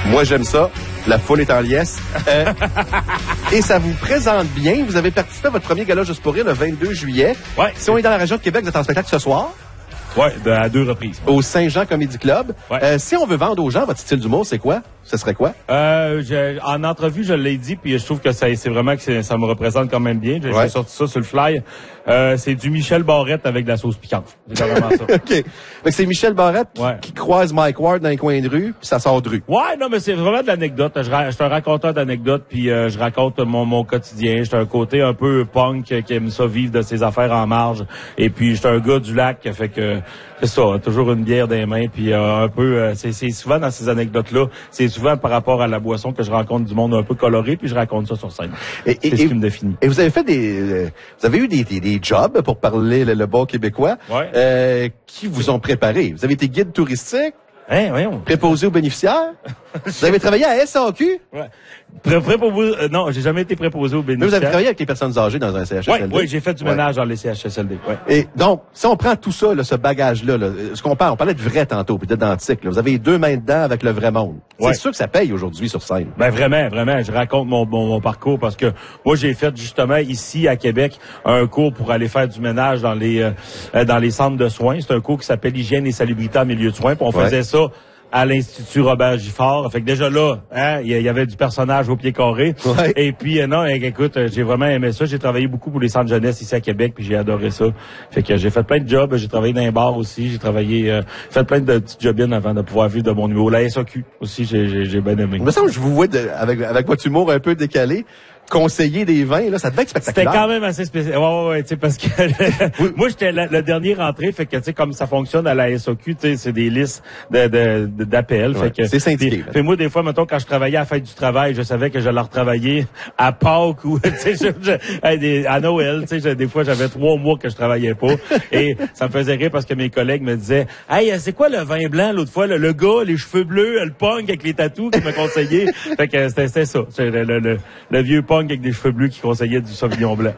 Moi, j'aime ça. La foule est en liesse. Et ça vous présente bien. Vous avez participé à votre premier gala Juste pour rire le 22 juillet. Ouais. Si on est dans la région de Québec, vous êtes en spectacle ce soir. Ouais, à 2 reprises. Au Saint-Jean Comedy Club. Ouais. Si on veut vendre aux gens votre style d'humour, c'est quoi? Ce serait quoi? En entrevue, je l'ai dit, puis je trouve que c'est vraiment que ça me représente quand même bien. J'ai sorti ça sur le fly. C'est du Michel Barrette avec de la sauce piquante. C'est vraiment ça. OK. Fait que c'est Michel Barrette qui croise Mike Ward dans les coins de rue, puis ça sort de rue. Ouais, non, mais c'est vraiment de l'anecdote. Je suis un raconteur d'anecdotes, puis je raconte mon quotidien. J'étais un côté un peu punk qui aime ça vivre de ses affaires en marge. Et puis, j'étais un gars du lac, fait que c'est ça, toujours une bière dans les mains, puis un peu... c'est souvent dans ces anecdotes-là, c'est souvent par rapport à la boisson que je rencontre du monde un peu coloré, puis je raconte ça sur scène. C'est ce qui me définit. Et vous avez fait vous avez eu des jobs, pour parler le bon québécois, qui vous ont préparé. Vous avez été guide touristique, préposé aux bénéficiaires. Vous avez travaillé à SAQ? Ouais. Non, j'ai jamais été préposé aux bénéficiaires. Mais vous avez travaillé avec les personnes âgées dans un CHSLD? Oui, j'ai fait du ménage dans les CHSLD. Ouais. Et donc, si on prend tout ça, là, ce bagage-là, ce qu'on parle, on parlait de vrai tantôt, puis d'identique, vous avez les 2 mains dedans avec le vrai monde. C'est sûr que ça paye aujourd'hui sur scène. Ben vraiment. Je raconte mon parcours parce que moi, j'ai fait justement ici à Québec un cours pour aller faire du ménage dans les centres de soins. C'est un cours qui s'appelle Hygiène et salubrité en milieu de soins. Puis on faisait ça à l'Institut Robert Giffard. Fait que déjà là, il y avait du personnage au pied carré. Ouais. Et puis, non, écoute, j'ai vraiment aimé ça. J'ai travaillé beaucoup pour les centres jeunesse ici à Québec, puis j'ai adoré ça. Fait que j'ai fait plein de jobs. J'ai travaillé dans un bar aussi. J'ai travaillé, fait plein de petits jobs avant de pouvoir vivre de mon niveau. La SAQ aussi, j'ai bien aimé. Il me semble que je vous vois avec votre humour un peu décalé. Conseiller des vins, là, ça devait être spectaculaire. C'était quand même assez spécial. Ouais, tu sais, parce que moi, j'étais le dernier rentré, fait que, tu sais, comme ça fonctionne à la SAQ, tu sais, c'est des listes d'appels. Fait que. C'est syndiqué. Fait moi, des fois, mettons, quand je travaillais à la fête du travail, je savais que j'allais retravailler à Pâques ou, tu sais, à Noël, tu sais, des fois, j'avais 3 mois que je travaillais pas. Et ça me faisait rire parce que mes collègues me disaient, hey, c'est quoi le vin blanc l'autre fois, le gars, les cheveux bleus, le punk avec les tatous qui me conseillait. Fait que c'était ça. C'est le vieux punk avec des cheveux bleus qui conseillait du Sauvignon blanc.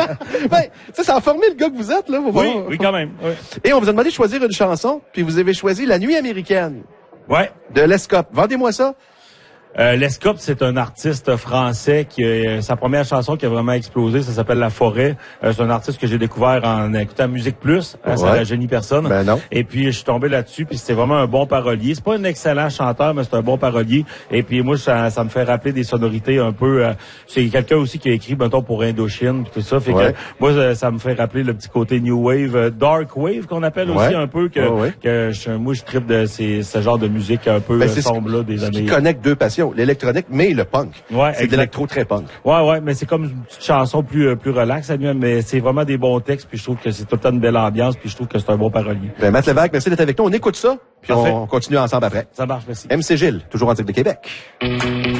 Ça a formé le gars que vous êtes, là. Oui, quand même. Ouais. Et on vous a demandé de choisir une chanson, puis vous avez choisi La Nuit américaine. Ouais. De Lescope. Vendez-moi ça. Lescope, c'est un artiste français qui sa première chanson qui a vraiment explosé, ça s'appelle La Forêt. C'est un artiste que j'ai découvert en écoutant Musique Plus, ça la génie personne. Ben non. Et puis je suis tombé là-dessus, puis c'était vraiment un bon parolier. C'est pas un excellent chanteur, mais c'est un bon parolier. Et puis moi, ça me fait rappeler des sonorités un peu. C'est quelqu'un aussi qui a écrit, mettons, pour Indochine, puis tout ça. Fait que moi, ça me fait rappeler le petit côté New Wave, Dark Wave qu'on appelle aussi un peu moi je trippe de ce genre de musique un peu sombre là des années. Qui connecte 2 passions. L'électronique, mais le punk. Ouais, c'est de l'électro très punk. Ouais, mais c'est comme une petite chanson plus relaxe, mais c'est vraiment des bons textes, puis je trouve que c'est tout le temps une belle ambiance, puis je trouve que c'est un bon parolier. Ben, Matt Lévesque, merci d'être avec nous. On écoute ça, puis on continue ensemble après. Ça marche, merci. MC Gilles, toujours en direct de Québec.